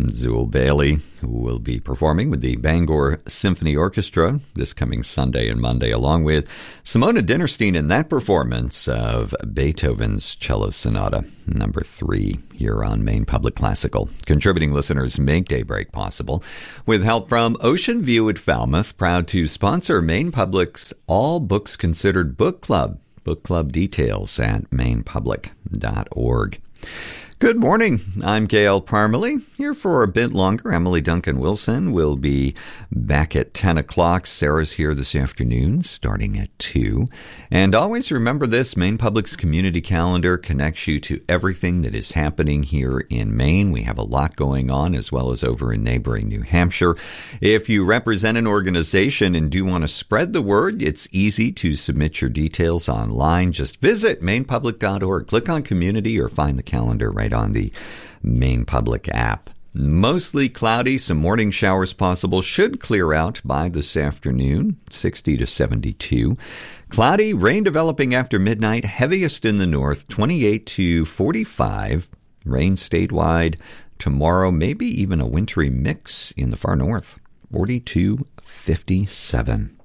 Zool Bailey, who will be performing with the Bangor Symphony Orchestra this coming Sunday and Monday, along with Simona Dinnerstein in that performance of Beethoven's Cello Sonata number 3 here on Maine Public Classical. Contributing listeners make Daybreak possible with help from Ocean View at Falmouth, proud to sponsor Maine Public's All Books Considered Book Club. Book club details at mainepublic.org. Good morning. I'm Gail Parmalee, here for a bit longer. Emily Duncan Wilson will be back at 10 o'clock. Sarah's here this afternoon, starting at 2. And always remember this, Maine Public's community calendar connects you to everything that is happening here in Maine. We have a lot going on, as well as over in neighboring New Hampshire. If you represent an organization and do want to spread the word, it's easy to submit your details online. Just visit mainepublic.org, click on community, or find the calendar right on the Maine Public app. Mostly cloudy, some morning showers possible. Should clear out by this afternoon, 60 to 72. Cloudy, rain developing after midnight, heaviest in the north, 28 to 45. Rain statewide tomorrow, maybe even a wintry mix in the far north, 40 to 57.